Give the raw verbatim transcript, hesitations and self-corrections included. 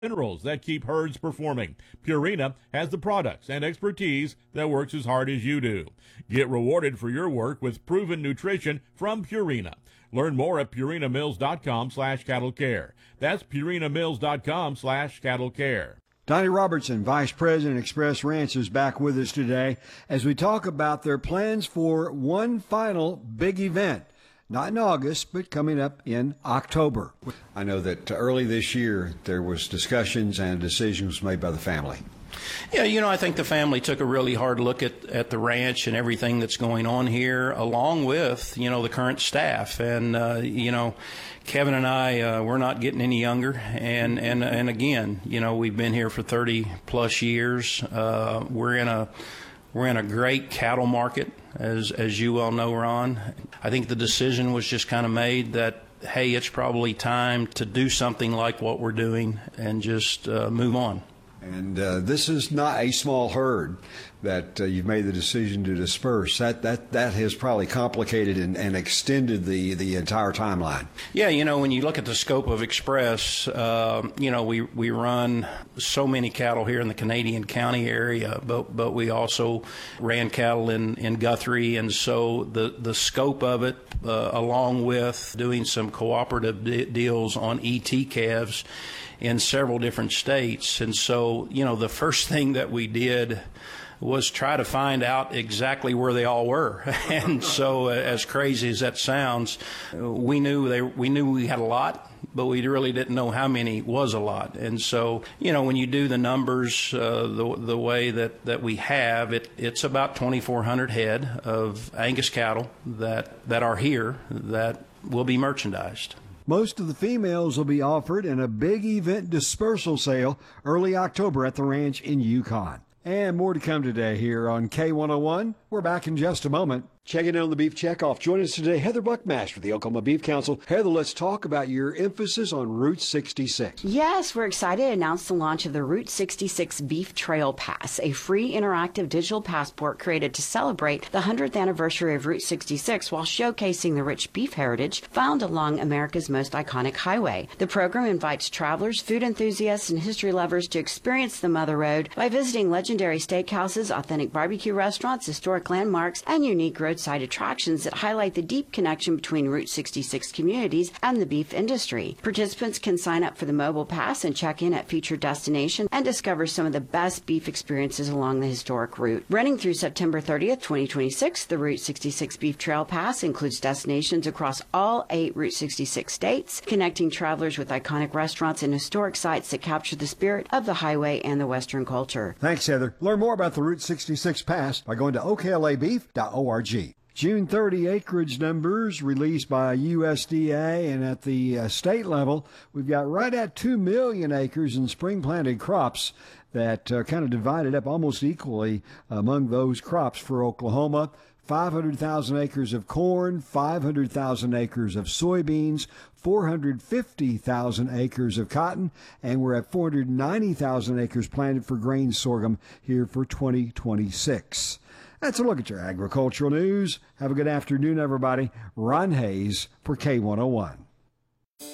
minerals that keep herds performing. Purina has the products and expertise that works as hard as you do. Get rewarded for your work with proven nutrition from Purina. Learn more at purinamills.com slash cattle care. That's purinamills.com slash cattle care. Donnie Robertson, Vice President, Express Ranch, is back with us today as we talk about their plans for one final big event. Not in August, but coming up in October. I know that early this year there was discussions and decisions made by the family. Yeah, you know, I think the family took a really hard look at, at the ranch and everything that's going on here, along with, you know, the current staff. And, uh, you know, Kevin and I, uh, we're not getting any younger. And, and, and again, you know, we've been here for thirty plus years. Uh, we're in a We're in a great cattle market, as as you well know, Ron. I think the decision was just kind of made that, hey, it's probably time to do something like what we're doing and just uh, move on. And uh, this is not a small herd that uh, you've made the decision to disperse. That that that has probably complicated and, and extended the, the entire timeline. Yeah, you know, when you look at the scope of Express, uh, you know, we, we run so many cattle here in the Canadian County area, but but we also ran cattle in, in Guthrie, and so the, the scope of it, uh, along with doing some cooperative de- deals on E T calves in several different states. And so, you know, the first thing that we did was try to find out exactly where they all were. And so, uh, as crazy as that sounds, we knew they we knew we had a lot, but we really didn't know how many was a lot. And so, you know, when you do the numbers uh, the the way that, that we have, it it's about twenty-four hundred head of Angus cattle that that are here that will be merchandised. Most of the females will be offered in a big event dispersal sale early October at the ranch in Yukon. And more to come today here on K one oh one. We're back in just a moment. Checking in on the Beef Checkoff. Joining us today, Heather Buckmaster with the Oklahoma Beef Council. Heather, let's talk about your emphasis on Route sixty-six. Yes, we're excited to announce the launch of the Route sixty-six Beef Trail Pass, a free interactive digital passport created to celebrate the one hundredth anniversary of Route sixty-six while showcasing the rich beef heritage found along America's most iconic highway. The program invites travelers, food enthusiasts, and history lovers to experience the Mother Road by visiting legendary steakhouses, authentic barbecue restaurants, historic landmarks, and unique roadside attractions that highlight the deep connection between Route sixty-six communities and the beef industry. Participants can sign up for the mobile pass and check in at featured destinations and discover some of the best beef experiences along the historic route. Running through September thirtieth, twenty twenty-six, the Route sixty-six Beef Trail Pass includes destinations across all eight Route sixty-six states, connecting travelers with iconic restaurants and historic sites that capture the spirit of the highway and the Western culture. Thanks, Heather. Learn more about the Route sixty-six Pass by going to O K L A beef dot org. June thirtieth acreage numbers released by U S D A, and at the uh, state level, we've got right at two million acres in spring planted crops that uh, kind of divided up almost equally among those crops for Oklahoma. five hundred thousand acres of corn, five hundred thousand acres of soybeans, four hundred fifty thousand acres of cotton, and we're at four hundred ninety thousand acres planted for grain sorghum here for twenty twenty-six. That's a look at your agricultural news. Have a good afternoon, everybody. Ron Hayes for K one oh one.